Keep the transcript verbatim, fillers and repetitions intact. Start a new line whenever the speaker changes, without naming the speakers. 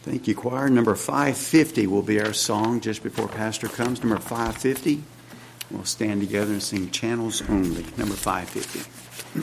Thank you, choir. Number five fifty will be our song just before Pastor comes. Number five fifty. We'll stand together and sing Channels Only. Number five fifty.